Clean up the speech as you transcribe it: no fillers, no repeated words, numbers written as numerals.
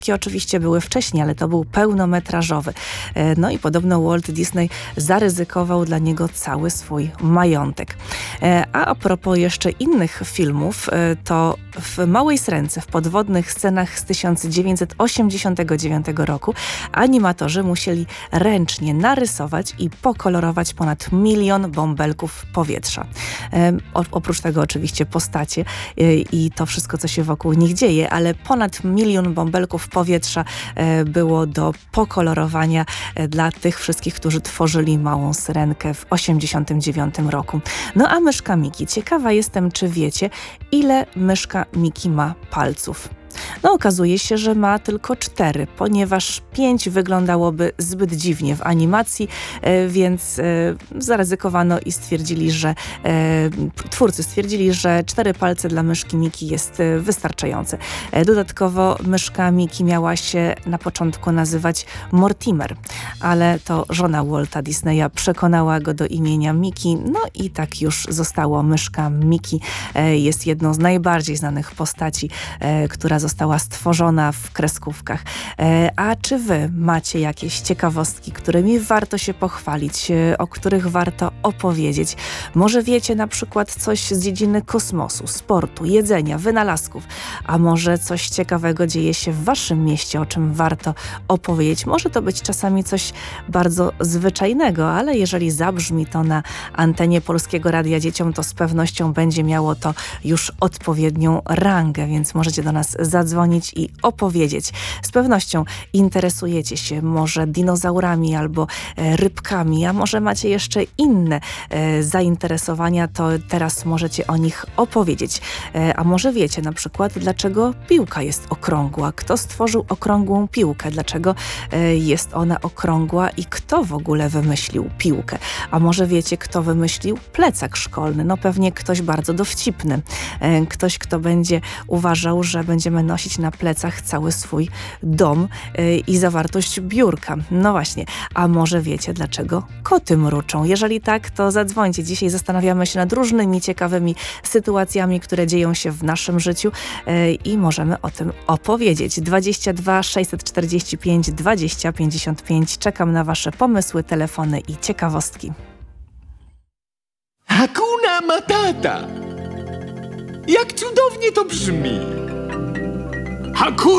oczywiście były wcześniej, ale to był pełnometrażowy. No i podobno Walt Disney zaryzykował dla niego cały swój majątek. A propos jeszcze innych filmów, to w Małej Srence, w podwodnych scenach z 1989 roku animatorzy musieli ręcznie narysować i pokolorować ponad 1 milion bąbelków powietrza. Oprócz tego oczywiście postacie i to wszystko, co się wokół nich dzieje, ale ponad 1 milion bąbelków powietrza było do pokolorowania dla tych wszystkich, którzy tworzyli Małą Syrenkę w 1989 roku. No a myszka Miki. Ciekawa jestem, czy wiecie, ile myszka Miki ma palców. No okazuje się, że ma tylko 4, ponieważ 5 wyglądałoby zbyt dziwnie w animacji, więc zaryzykowano i stwierdzili, że twórcy stwierdzili, że 4 palce dla myszki Miki jest wystarczające. Dodatkowo myszka Miki miała się na początku nazywać Mortimer, ale to żona Walta Disneya przekonała go do imienia Miki, no i tak już zostało. Myszka Miki jest jedną z najbardziej znanych postaci, która została stworzona w kreskówkach. A czy wy macie jakieś ciekawostki, którymi warto się pochwalić, o których warto opowiedzieć? Może wiecie na przykład coś z dziedziny kosmosu, sportu, jedzenia, wynalazków, a może coś ciekawego dzieje się w waszym mieście, o czym warto opowiedzieć? Może to być czasami coś bardzo zwyczajnego, ale jeżeli zabrzmi to na antenie Polskiego Radia Dzieciom, to z pewnością będzie miało to już odpowiednią rangę, więc możecie do nas zadzwonić i opowiedzieć. Z pewnością interesujecie się może dinozaurami albo rybkami, a może macie jeszcze inne zainteresowania, to teraz możecie o nich opowiedzieć. A może wiecie na przykład, dlaczego piłka jest okrągła? Kto stworzył okrągłą piłkę? Dlaczego jest ona okrągła i kto w ogóle wymyślił piłkę? A może wiecie, kto wymyślił plecak szkolny? No pewnie ktoś bardzo dowcipny. Ktoś, kto będzie uważał, że będziemy nosić na plecach cały swój dom i zawartość biurka. No właśnie, a może wiecie, dlaczego koty mruczą? Jeżeli tak, to zadzwońcie. Dzisiaj zastanawiamy się nad różnymi ciekawymi sytuacjami, które dzieją się w naszym życiu i możemy o tym opowiedzieć. 22 645 20 55. Czekam na wasze pomysły, telefony i ciekawostki. Hakuna Matata! Jak cudownie to brzmi! Hakuna